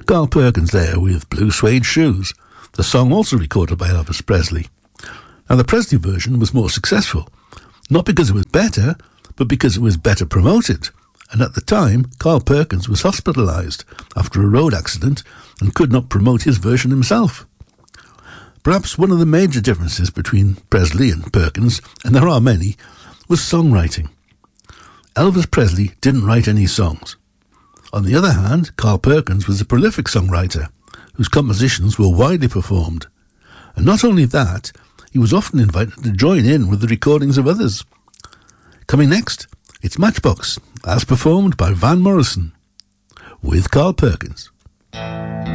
Carl Perkins there with Blue Suede Shoes, the song also recorded by Elvis Presley. Now, the Presley version was more successful, not because it was better, but because it was better promoted. And at the time, Carl Perkins was hospitalised after a road accident and could not promote his version himself. Perhaps one of the major differences between Presley and Perkins, and there are many, was songwriting. Elvis Presley didn't write any songs. On the other hand, Carl Perkins was a prolific songwriter whose compositions were widely performed. And not only that, he was often invited to join in with the recordings of others. Coming next, it's Matchbox, as performed by Van Morrison, with Carl Perkins.